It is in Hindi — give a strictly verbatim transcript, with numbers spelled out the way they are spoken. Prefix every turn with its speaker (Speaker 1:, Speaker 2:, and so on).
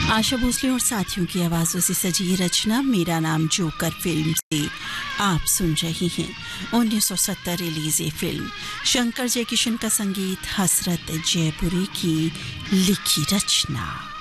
Speaker 1: आशा भोसले और साथियों की आवाज़ों से सजी रचना मेरा नाम जोकर फिल्म से आप सुन रही हैं। उन्नीस सौ सत्तर रिलीज ये फिल्म शंकर जयकिशन का संगीत, हसरत जयपुरी की लिखी रचना।